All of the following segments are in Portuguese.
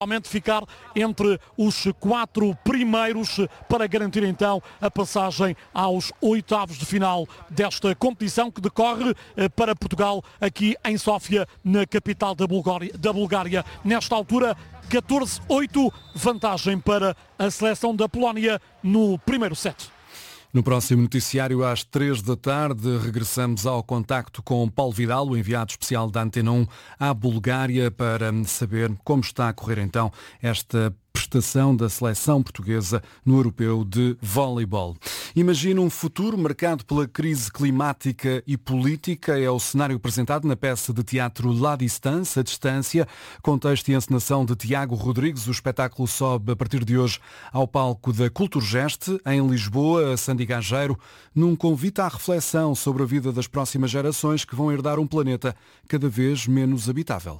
ficar entre os 4 primeiros para garantir então a passagem aos oitavos de final desta competição que decorre para Portugal aqui em Sófia, na capital da Bulgária. Nesta altura, 14-8, vantagem para a seleção da Polónia no primeiro set. No próximo noticiário, às 3 da tarde, regressamos ao contacto com Paulo Vidal, o enviado especial da Antena 1 à Bulgária, para saber como está a correr então esta prestação da seleção portuguesa no Europeu de Voleibol. Imagina um futuro marcado pela crise climática e política. É o cenário apresentado na peça de teatro La Distance, a Distância, contexto e encenação de Tiago Rodrigues. O espetáculo sobe a partir de hoje ao palco da Culturgest, em Lisboa, a Sandy Gageiro, num convite à reflexão sobre a vida das próximas gerações que vão herdar um planeta cada vez menos habitável.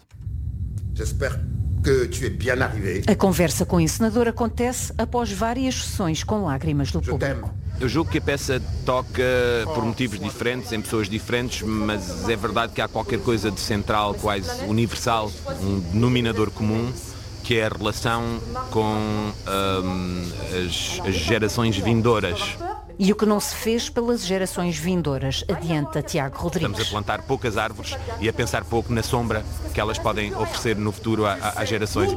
A conversa com o encenador acontece após várias sessões com lágrimas do público. Eu julgo que a peça toca por motivos diferentes, em pessoas diferentes, mas é verdade que há qualquer coisa de central, quase universal, um denominador comum, que é a relação com as gerações vindouras. E o que não se fez pelas gerações vindouras, adianta Tiago Rodrigues. Estamos a plantar poucas árvores e a pensar pouco na sombra que elas podem oferecer no futuro às gerações.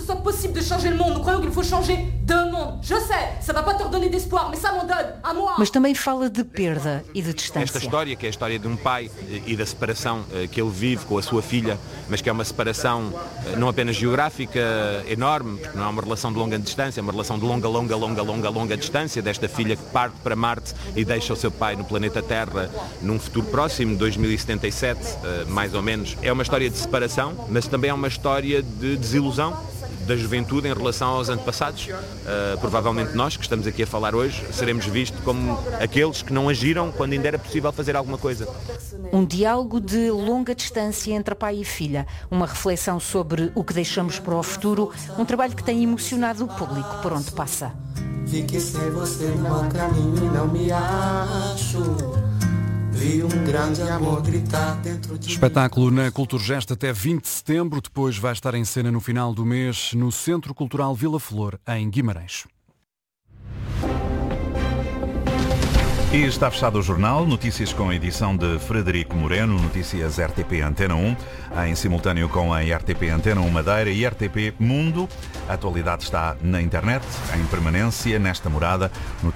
Mas também fala de perda e de distância. Esta história, que é a história de um pai e da separação que ele vive com a sua filha, mas que é uma separação não apenas geográfica enorme, porque não é uma relação de longa distância, é uma relação de longa distância desta filha que parte para Marte e deixa o seu pai no planeta Terra num futuro próximo, 2077, mais ou menos. É uma história de separação, mas também é uma história de desilusão da juventude em relação aos antepassados. Provavelmente nós, que estamos aqui a falar hoje, seremos vistos como aqueles que não agiram quando ainda era possível fazer alguma coisa. Um diálogo de longa distância entre pai e filha, uma reflexão sobre o que deixamos para o futuro, um trabalho que tem emocionado o público por onde passa. Vi que sem você no caminho não me acho. Vi um grande amor gritar dentro de Espetáculo na Culturgest até 20 de setembro. Depois vai estar em cena no final do mês no Centro Cultural Vila Flor, em Guimarães. E está fechado o jornal. Notícias com a edição de Frederico Moreno. Notícias RTP Antena 1, em simultâneo com a RTP Antena 1 Madeira e RTP Mundo. A atualidade está na internet, em permanência, nesta morada,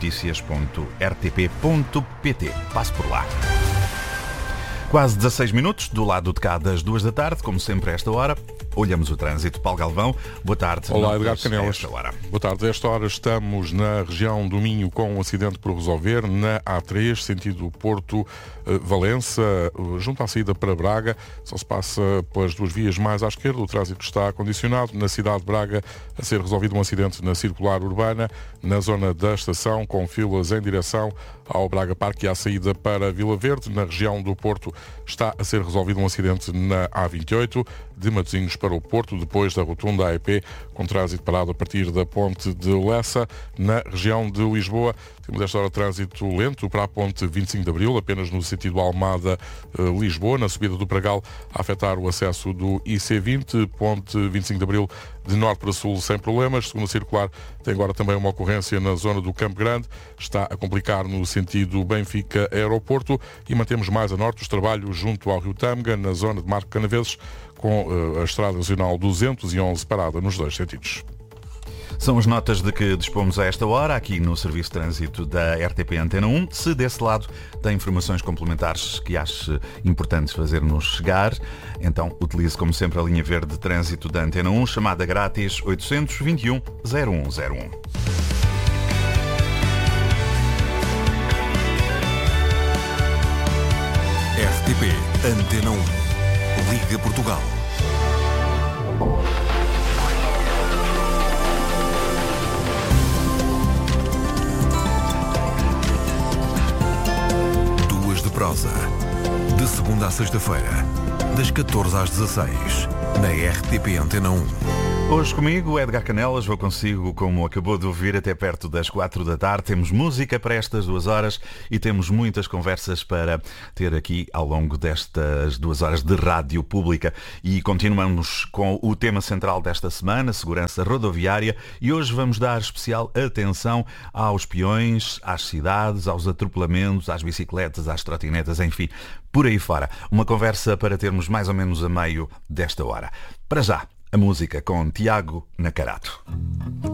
noticias.rtp.pt. Passe por lá. Quase 16 minutos, do lado de cá das 2 da tarde, como sempre a esta hora. Olhamos o trânsito. Paulo Galvão, boa tarde. Olá, Edgar Canelas. Boa tarde. A esta hora estamos na região do Minho com um acidente por resolver, na A3, sentido Porto-Valença, junto à saída para Braga. Só se passa pelas duas vias mais à esquerda. O trânsito está condicionado. Na cidade de Braga, a ser resolvido um acidente na circular urbana, na zona da estação, com filas em direção ao Braga Parque e à saída para Vila Verde. Na região do Porto está a ser resolvido um acidente na A28, de Matosinhos para o Porto, depois da rotunda AEP, com trânsito parado a partir da ponte de Lessa. Na região de Lisboa, temos esta hora trânsito lento para a ponte 25 de Abril, apenas no sentido Almada-Lisboa, na subida do Pragal, a afetar o acesso do IC20, ponte 25 de Abril de norte para sul sem problemas. Segunda circular tem agora também uma ocorrência na zona do Campo Grande, está a complicar no sentido Benfica-Aeroporto, e mantemos mais a norte os trabalhos junto ao Rio Tâmega, na zona de Marco Canaveses, com a Estrada Nacional 211 parada nos dois sentidos. São as notas de que dispomos a esta hora, aqui no Serviço de Trânsito da RTP Antena 1. Se desse lado tem informações complementares que ache importantes fazer-nos chegar, então utilize como sempre a linha verde de trânsito da Antena 1, chamada grátis 821 0101. RTP Antena 1. Liga Portugal. Duas de prosa. De segunda à sexta-feira, das 14 às 16, na RTP Antena 1. Hoje comigo, Edgar Canelas, vou consigo, como acabou de ouvir, até perto das 4 da tarde. Temos música para estas 2 horas e temos muitas conversas para ter aqui ao longo destas 2 horas de rádio pública. E continuamos com o tema central desta semana, segurança rodoviária, e hoje vamos dar especial atenção aos peões, às cidades, aos atropelamentos, às bicicletas, às trotinetas, enfim, por aí fora. Uma conversa para termos mais ou menos a meio desta hora. Para já, a música com Tiago Nacarato.